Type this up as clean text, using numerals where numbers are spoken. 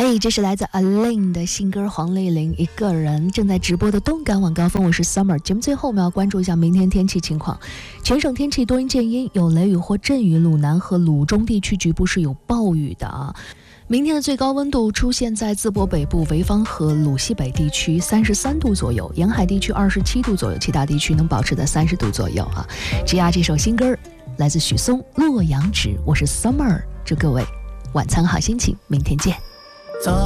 嘿，这是来自 Aline 的新歌《黄丽玲一个人》，正在直播的动感晚高峰，我是 Summer。 节目最后我们要关注一下明天天气情况。全省天气多云见阴，有雷雨或阵雨，鲁南和鲁中地区局部是有暴雨的啊。明天的最高温度出现在淄博北部、潍坊和鲁西北地区33度左右，沿海地区27度左右，其他地区能保持在30度左右啊。接下这首新歌来自许嵩《洛阳纸》，我是 Summer， 祝各位晚餐好心情，明天见。